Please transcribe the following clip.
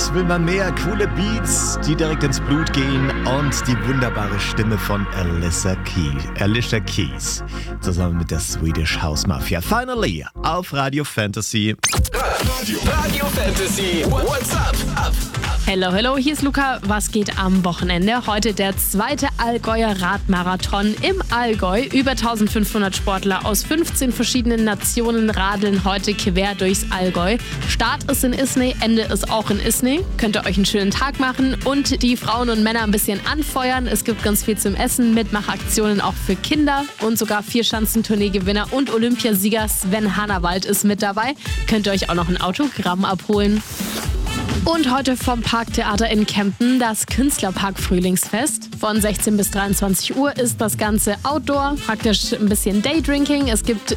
Was will man mehr? Coole Beats, die direkt ins Blut gehen und die wunderbare Stimme von Alicia Keys. Zusammen mit der Swedish House Mafia. Finally auf Radio Fantasy. Radio Fantasy. What's up? Hello, hier ist Luca. Was geht am Wochenende? Heute der zweite Allgäuer Radmarathon im Allgäu. Über 1500 Sportler aus 15 verschiedenen Nationen radeln heute quer durchs Allgäu. Start ist in Isny, Ende ist auch in Isny. Könnt ihr euch einen schönen Tag machen und die Frauen und Männer ein bisschen anfeuern. Es gibt ganz viel zum Essen, Mitmachaktionen auch für Kinder und sogar Vierschanzentournee-Gewinner und Olympiasieger Sven Hannawald ist mit dabei. Könnt ihr euch auch noch ein Autogramm abholen. Und heute vom Parktheater in Kempten das Künstlerpark Frühlingsfest. Von 16 bis 23 Uhr ist das Ganze Outdoor, praktisch ein bisschen Daydrinking. Es gibt